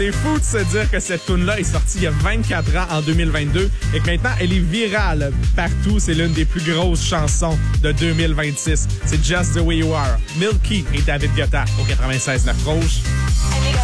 C'est fou de se dire que cette tune-là est sortie il y a 24 ans en 2022 et que maintenant elle est virale partout. C'est l'une des plus grosses chansons de 2026. C'est Just the Way You Are. Milky et David Guetta au 96.9 Rouge.